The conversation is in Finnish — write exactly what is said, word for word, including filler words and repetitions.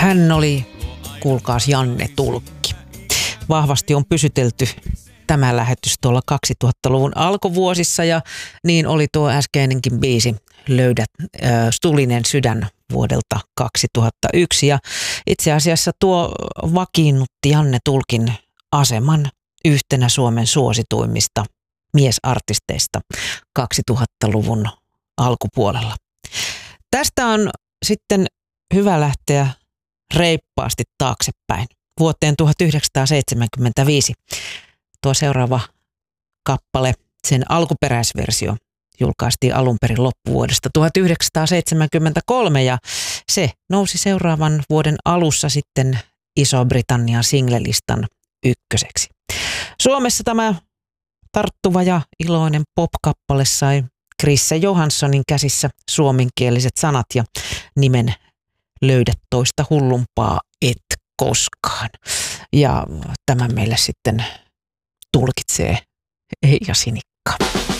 Hän oli, kuulkaas, Janne Tulkki. Vahvasti on pysytelty tämä lähetys tuolla kaksituhattaluvun alkuvuosissa ja niin oli tuo äskeinenkin biisi Löydät äh, Tulinen sydän vuodelta kaksituhattayksi. Ja itse asiassa tuo vakiinnutti Janne Tulkin aseman yhtenä Suomen suosituimmista miesartisteista kaksituhattaluvun alkupuolella. Tästä on sitten hyvä lähteä reippaasti taaksepäin vuoteen tuhatyhdeksänsataaseitsemänkymmentäviisi. Tuo seuraava kappale, sen alkuperäisversio, julkaistiin alun perin loppuvuodesta tuhatyhdeksänsataaseitsemänkymmentäkolme ja se nousi seuraavan vuoden alussa sitten Iso-Britannian singlelistan ykköseksi. Suomessa tämä tarttuva ja iloinen pop-kappale sai Chrisse Johanssonin käsissä suomenkieliset sanat ja nimen Löydä toista hullumpaa et koskaan. Ja tämän meille sitten tulkitsee Eija Sinikka.